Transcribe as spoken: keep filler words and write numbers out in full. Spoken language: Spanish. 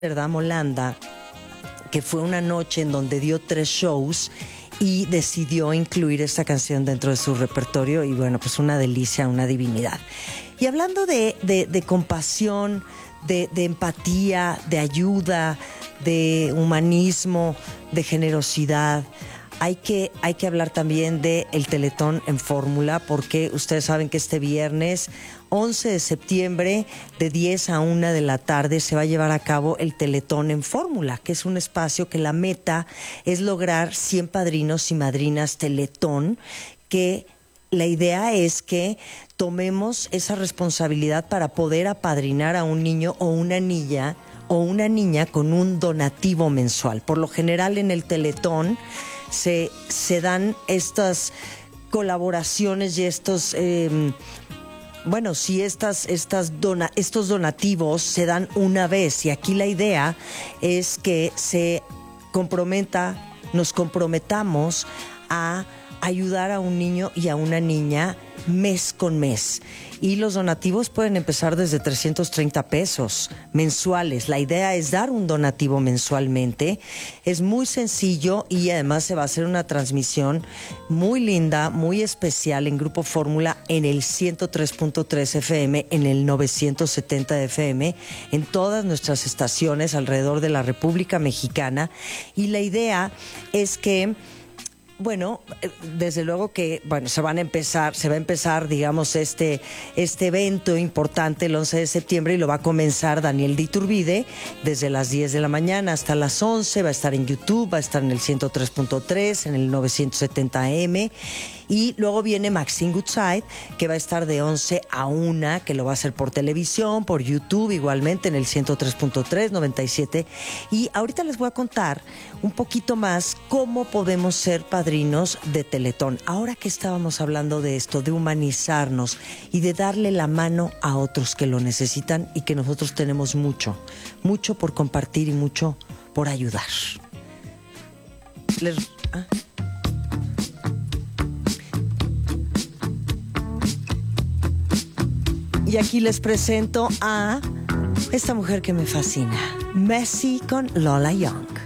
¿verdad, Molanda? Que fue una noche en donde dio tres shows y decidió incluir esta canción dentro de su repertorio y bueno, pues una delicia, una divinidad. Y hablando de, de, de compasión, de, de empatía, de ayuda, de humanismo, de generosidad, hay que, hay que hablar también de el Teletón en Fórmula, porque ustedes saben que este viernes once de septiembre de diez a una de la tarde se va a llevar a cabo el Teletón en Fórmula, que es un espacio que la meta es lograr cien padrinos y madrinas Teletón, que la idea es que tomemos esa responsabilidad para poder apadrinar a un niño o una niña o una niña con un donativo mensual. Por lo general en el Teletón se, se dan estas colaboraciones y estos... Eh, Bueno, sí, estas, estas dona, estos donativos se dan una vez y aquí la idea es que se comprometa, nos comprometamos a ayudar a un niño y a una niña mes con mes. Y los donativos pueden empezar desde trescientos treinta pesos mensuales. La idea es dar un donativo mensualmente. Es muy sencillo y además se va a hacer una transmisión muy linda, muy especial en Grupo Fórmula en el ciento tres punto tres F M, en el novecientos setenta F M, en todas nuestras estaciones alrededor de la República Mexicana. Y la idea es que bueno, desde luego que bueno, se van a empezar, se va a empezar, digamos, este, este evento importante el once de septiembre y lo va a comenzar Daniel de Iturbide desde las diez de la mañana hasta las once, va a estar en YouTube, va a estar en el ciento tres punto tres, en el novecientos setenta A M. Y luego viene Maxine Goodside, que va a estar de once a una, que lo va a hacer por televisión, por YouTube, igualmente en el ciento tres punto tres, noventa y siete. Y ahorita les voy a contar un poquito más cómo podemos ser padrinos de Teletón. Ahora que estábamos hablando de esto, de humanizarnos y de darle la mano a otros que lo necesitan y que nosotros tenemos mucho, mucho por compartir y mucho por ayudar. Les... ¿Ah? Y aquí les presento a esta mujer que me fascina, Messi con Lola Young.